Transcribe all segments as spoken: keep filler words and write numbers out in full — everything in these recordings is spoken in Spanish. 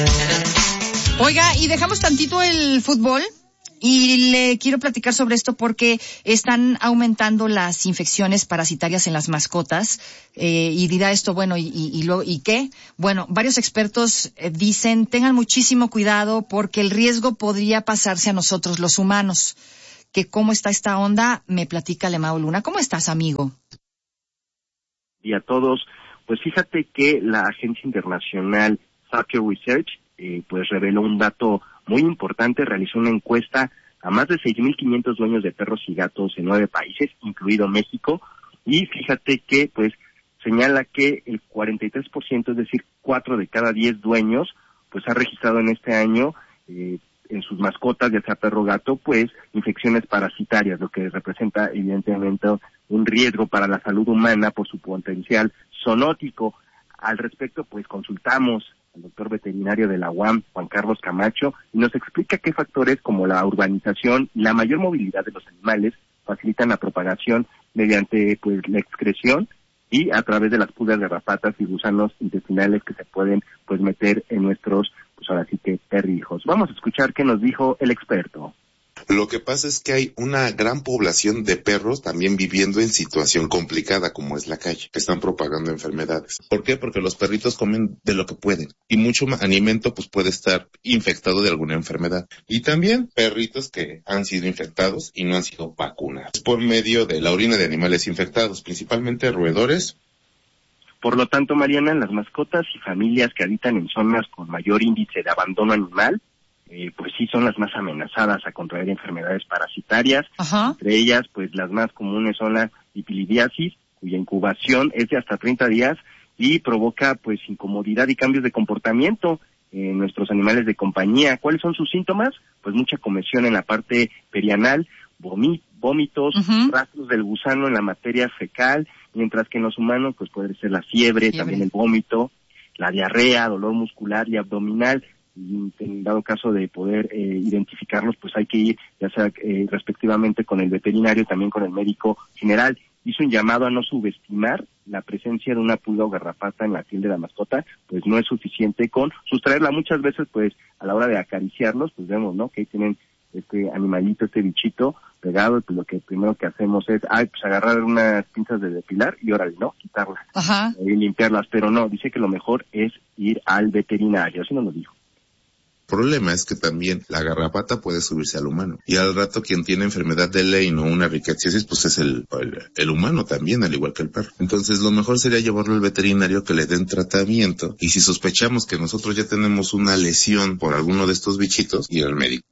Oiga, y dejamos tantito el fútbol y le quiero platicar sobre esto porque están aumentando las infecciones parasitarias en las mascotas. Eh, y dirá esto, bueno, ¿y, y, y, lo, ¿y qué? Bueno, varios expertos eh, dicen, tengan muchísimo cuidado porque el riesgo podría pasarse a nosotros los humanos. Que cómo está esta onda, me platica Lemao Luna. ¿Cómo estás, amigo? Y a todos, pues fíjate que la agencia internacional Sapir Research eh, pues reveló un dato muy importante, realizó una encuesta a más de seis mil quinientos dueños de perros y gatos en nueve países, incluido México, y fíjate que pues señala que el cuarenta y tres por ciento, es decir, cuatro de cada diez dueños, pues ha registrado en este año eh, en sus mascotas, ya sea perro o gato, pues infecciones parasitarias, lo que representa evidentemente un riesgo para la salud humana por su potencial zoonótico. Al respecto, pues consultamos al doctor veterinario de la U A M, Juan Carlos Camacho, y nos explica qué factores como la urbanización y la mayor movilidad de los animales facilitan la propagación mediante pues la excreción y a través de las pulgas, garrapatas y gusanos intestinales que se pueden pues meter en nuestros, pues ahora sí que perrijos. Vamos a escuchar qué nos dijo el experto. Lo que pasa es que hay una gran población de perros también viviendo en situación complicada como es la calle, que están propagando enfermedades. ¿Por qué? Porque los perritos comen de lo que pueden y mucho alimento pues puede estar infectado de alguna enfermedad. Y también perritos que han sido infectados y no han sido vacunados por medio de la orina de animales infectados, principalmente roedores. Por lo tanto, Mariana, las mascotas y familias que habitan en zonas con mayor índice de abandono animal, Eh, pues sí son las más amenazadas a contraer enfermedades parasitarias. Ajá. Entre ellas, pues las más comunes son la difilidiasis, cuya incubación es de hasta treinta días y provoca pues incomodidad y cambios de comportamiento en nuestros animales de compañía. ¿Cuáles son sus síntomas? Pues mucha comezón en la parte perianal, vomí- vómitos, uh-huh. rastros del gusano en la materia fecal, mientras que en los humanos pues puede ser la fiebre, fiebre. También el vómito, la diarrea, dolor muscular y abdominal. Y en dado caso de poder eh, identificarlos, pues hay que ir ya sea eh, respectivamente con el veterinario, también con el médico general. Hizo un llamado a no subestimar la presencia de una pulga o garrapata en la piel de la mascota, pues no es suficiente con sustraerla. Muchas veces, pues a la hora de acariciarlos, pues vemos, ¿no?, que ahí tienen este animalito, este bichito pegado, y pues lo que primero que hacemos es, ay, pues agarrar unas pinzas de depilar y órale, ¿no?, quitarlas. Ajá. Y limpiarlas, pero no, dice que lo mejor es ir al veterinario, así nos lo dijo. El problema es que también la garrapata puede subirse al humano. Y al rato quien tiene enfermedad de Lyme o una rickettsiosis, pues es el, el, el humano también, al igual que el perro. Entonces lo mejor sería llevarlo al veterinario que le den tratamiento. Y si sospechamos que nosotros ya tenemos una lesión por alguno de estos bichitos, ir al médico.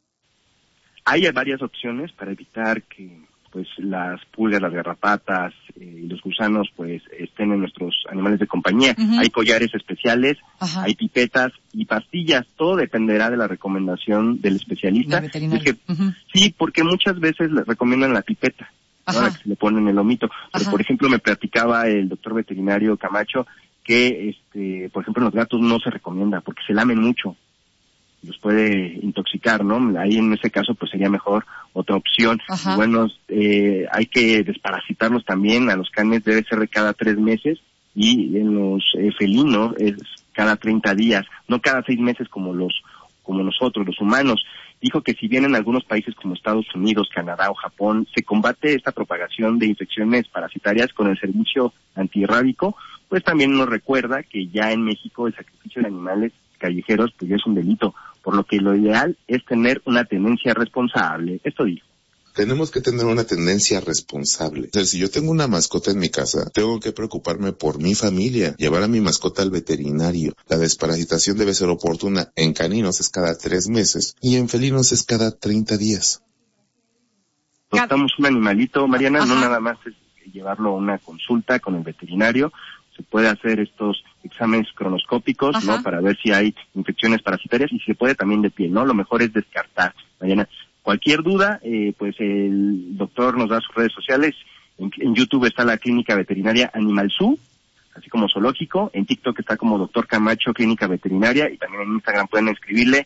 Hay varias opciones para evitar que pues las pulgas, las garrapatas eh, y los gusanos pues estén en nuestros animales de compañía. Uh-huh. Hay collares especiales, uh-huh. hay pipetas y pastillas. Todo dependerá de la recomendación del especialista. Es que, uh-huh. Sí, porque muchas veces le recomiendan la pipeta, ¿no?, la que se le pone en el lomito. Pero, uh-huh. por ejemplo, me platicaba el doctor veterinario Camacho que, este, por ejemplo, en los gatos no se recomienda porque se lamen mucho. Los puede intoxicar, ¿no? Ahí en ese caso pues sería mejor otra opción. Ajá. Bueno, eh, hay que desparasitarlos también. A los canes debe ser de cada tres meses y en los eh, felinos es cada treinta días, no cada seis meses como los como nosotros, los humanos. Dijo que si bien en algunos países como Estados Unidos, Canadá o Japón se combate esta propagación de infecciones parasitarias con el servicio antirrábico, pues también nos recuerda que ya en México el sacrificio de animales callejeros pues ya es un delito, por lo que lo ideal es tener una tenencia responsable. Esto dijo. Tenemos que tener una tendencia responsable. O sea, si yo tengo una mascota en mi casa, tengo que preocuparme por mi familia, llevar a mi mascota al veterinario. La desparasitación debe ser oportuna. En caninos es cada tres meses y en felinos es cada treinta días. Adoptamos un animalito, Mariana, Ajá. no nada más es llevarlo a una consulta con el veterinario. Se puede hacer estos exámenes cronoscópicos, Ajá. ¿no?, para ver si hay infecciones parasitarias y si se puede también de piel, ¿no? Lo mejor es descartar, Mariana. Cualquier duda, eh, pues el doctor nos da sus redes sociales. En, en YouTube está la Clínica Veterinaria Animal Zoo, así como Zoológico. En TikTok está como Doctor Camacho Clínica Veterinaria y también en Instagram pueden escribirle.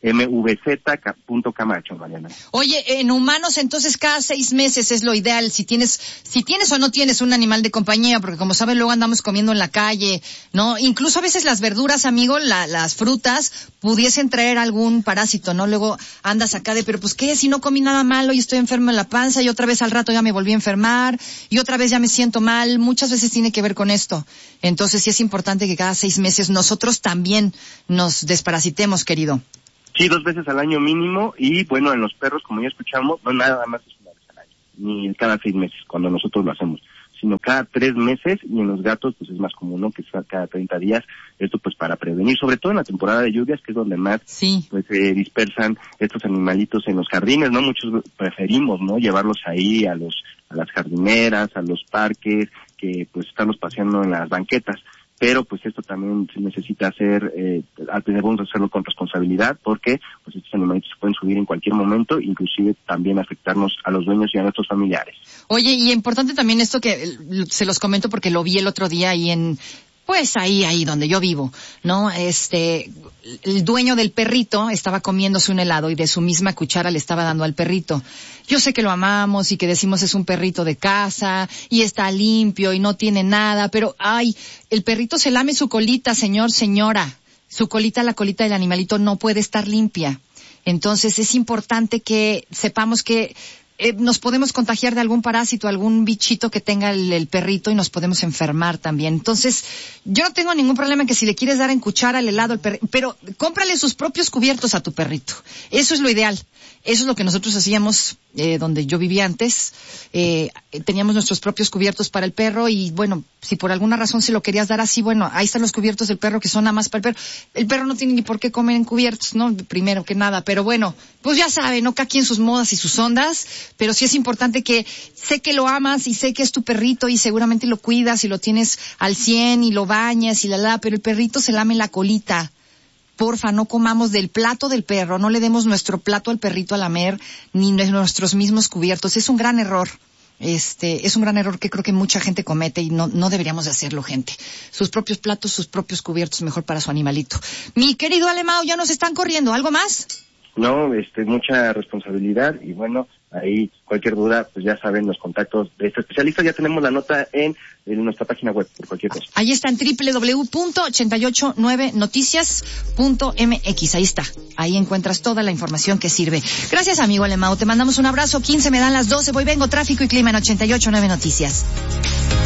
m v z punto camacho, Mariana. Oye, en humanos entonces cada seis meses es lo ideal, si tienes, si tienes o no tienes un animal de compañía, porque como saben luego andamos comiendo en la calle, ¿no? Incluso a veces las verduras, amigo, la, las frutas, pudiesen traer algún parásito, ¿no? Luego andas acá de, pero pues qué, si no comí nada malo y estoy enfermo en la panza y otra vez al rato ya me volví a enfermar y otra vez ya me siento mal, muchas veces tiene que ver con esto. Entonces sí es importante que cada seis meses nosotros también nos desparasitemos, querido. Sí, dos veces al año mínimo, y bueno, en los perros, como ya escuchamos, no nada más es una vez al año, ni cada seis meses, cuando nosotros lo hacemos, sino cada tres meses, y en los gatos pues es más común, ¿no?, que sea cada treinta días, esto pues para prevenir, sobre todo en la temporada de lluvias, que es donde más sí. pues se eh, dispersan estos animalitos en los jardines, ¿no? Muchos preferimos, ¿no?, llevarlos ahí a los a las jardineras, a los parques, que pues estamos paseando en las banquetas. Pero pues esto también se necesita hacer, eh, debemos hacerlo con responsabilidad, porque pues estos animalitos se pueden subir en cualquier momento, inclusive también afectarnos a los dueños y a nuestros familiares. Oye, y importante también esto que se los comento porque lo vi el otro día ahí en, pues ahí, ahí donde yo vivo, ¿no? Este, el dueño del perrito estaba comiéndose un helado y de su misma cuchara le estaba dando al perrito. Yo sé que lo amamos y que decimos es un perrito de casa y está limpio y no tiene nada, pero ay, el perrito se lame su colita, señor, señora. Su colita, la colita del animalito no puede estar limpia. Entonces es importante que sepamos que Eh, nos podemos contagiar de algún parásito, algún bichito que tenga el, el perrito y nos podemos enfermar también. Entonces, yo no tengo ningún problema en que si le quieres dar en cuchara el helado al perrito, pero cómprale sus propios cubiertos a tu perrito. Eso es lo ideal. Eso es lo que nosotros hacíamos eh, donde yo vivía antes. Eh, teníamos nuestros propios cubiertos para el perro y, bueno, si por alguna razón se lo querías dar así, bueno, ahí están los cubiertos del perro que son nada más para el perro. El perro no tiene ni por qué comer en cubiertos, ¿no? Primero que nada. Pero bueno, pues ya sabe, ¿no? Cada quien sus modas y sus ondas, pero sí es importante que sé que lo amas y sé que es tu perrito y seguramente lo cuidas y lo tienes al cien y lo bañas y la la, pero el perrito se lame la colita. Porfa, no comamos del plato del perro, no le demos nuestro plato al perrito a lamer, ni nuestros mismos cubiertos. Es un gran error. Este, es un gran error que creo que mucha gente comete y no, no deberíamos de hacerlo, gente. Sus propios platos, sus propios cubiertos, mejor para su animalito. Mi querido Alemão, ya nos están corriendo. ¿Algo más? No, este, mucha responsabilidad y bueno, ahí cualquier duda, pues ya saben los contactos de este especialista, ya tenemos la nota en, en nuestra página web por cualquier cosa. Ahí está en doble u doble u doble u punto ochenta y ocho nueve noticias punto m x, ahí está, ahí encuentras toda la información que sirve. Gracias, amigo Alemão, te mandamos un abrazo, quince me dan las doce, voy, vengo, tráfico y clima en ochenta y ocho nueve Noticias.